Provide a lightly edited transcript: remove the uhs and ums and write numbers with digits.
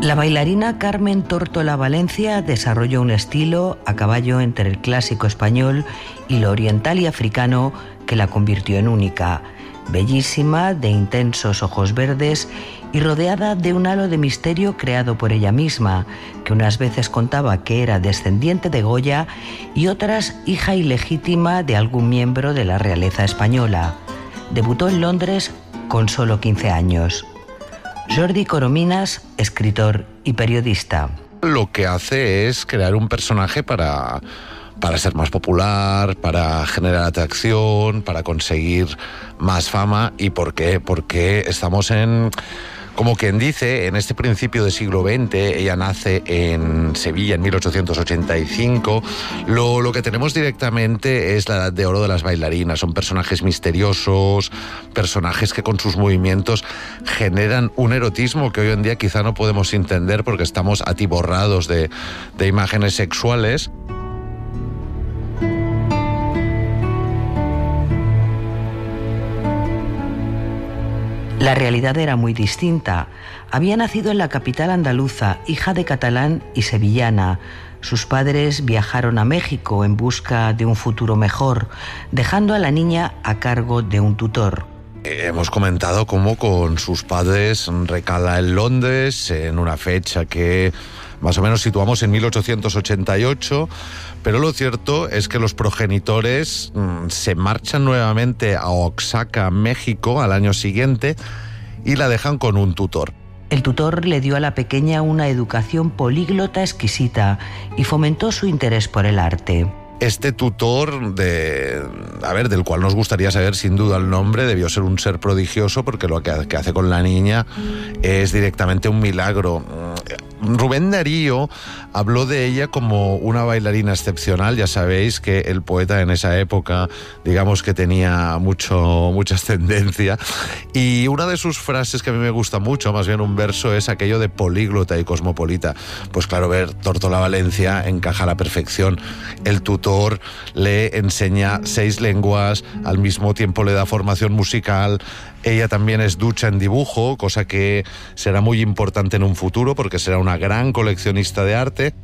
La bailarina Carmen Tórtola Valencia desarrolló un estilo a caballo entre el clásico español y lo oriental y africano que la convirtió en única. Bellísima, de intensos ojos verdes y rodeada de un halo de misterio creado por ella misma, que unas veces contaba que era descendiente de Goya y otras hija ilegítima de algún miembro de la realeza española. Debutó en Londres con solo 15 años. Jordi Corominas, escritor y periodista. Lo que hace es crear un personaje para ser más popular, para generar atracción, para conseguir más fama. ¿Y por qué? Porque estamos en, como quien dice, en este principio del siglo XX. Ella nace en Sevilla en 1885. Lo que tenemos directamente es la edad de oro de las bailarinas. Son personajes misteriosos, personajes que con sus movimientos generan un erotismo que hoy en día quizá no podemos entender porque estamos atiborrados de imágenes sexuales. La realidad era muy distinta. Había nacido en la capital andaluza, hija de catalán y sevillana. Sus padres viajaron a México en busca de un futuro mejor, dejando a la niña a cargo de un tutor. Hemos comentado cómo con sus padres recala en Londres en una fecha que más o menos situamos en 1888, pero lo cierto es que los progenitores se marchan nuevamente a Oaxaca, México, al año siguiente y la dejan con un tutor. El tutor le dio a la pequeña una educación políglota exquisita y fomentó su interés por el arte. Este tutor, del cual nos gustaría saber sin duda el nombre, debió ser un ser prodigioso porque lo que hace con la niña es directamente un milagro. Rubén Darío habló de ella como una bailarina excepcional. Ya sabéis que el poeta en esa época, digamos que tenía mucha ascendencia. Y una de sus frases que a mí me gusta mucho, más bien un verso, es aquello de políglota y cosmopolita. Pues claro, Tórtola Valencia encaja a la perfección. El tutor le enseña 6 lenguas, al mismo tiempo le da formación musical. Ella también es ducha en dibujo, cosa que será muy importante en un futuro porque será una gran coleccionista de arte.